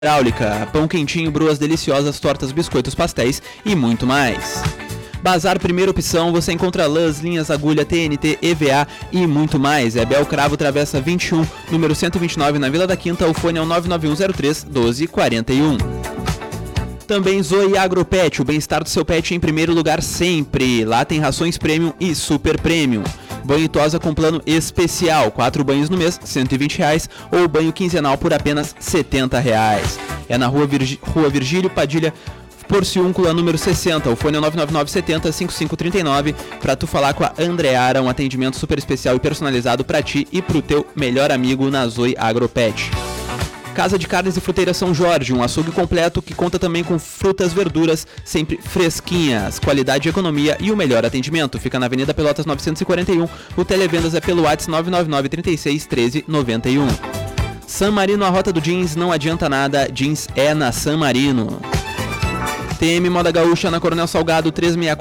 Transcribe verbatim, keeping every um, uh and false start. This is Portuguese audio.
Hidráulica, pão quentinho, bruas deliciosas, tortas, biscoitos, pastéis e muito mais. Bazar Primeira Opção, você encontra lãs, linhas, agulha, T N T, E V A e muito mais. É Bel Cravo, Travessa vinte e um, número cento e vinte e nove, na Vila da Quinta. O fone é o nove nove um zero três, um dois quatro um. Também Zoe Agropet, o bem-estar do seu pet em primeiro lugar sempre. Lá tem rações Premium e Super Premium. Banho e tosa com plano especial, quatro banhos no mês, cento e vinte reais, ou banho quinzenal por apenas setenta reais. É na rua, Virg... rua Virgílio Padilha, Porciúncula, número sessenta. O fone é nove nove nove setenta, cinquenta e cinco trinta e nove, para tu falar com a Andreara, um atendimento super especial e personalizado para ti e pro teu melhor amigo na Zoe Agropet. Casa de Carnes e Fruteira São Jorge, um açougue completo que conta também com frutas, verduras, sempre fresquinhas, qualidade, economia e o melhor atendimento. Fica na Avenida Pelotas novecentos e quarenta e um, o televendas é pelo WhatsApp nove nove nove, trinta e seis, treze, noventa e um. San Marino, a rota do jeans, não adianta nada, jeans é na San Marino. T M Moda Gaúcha, na Coronel Salgado trezentos e sessenta e quatro.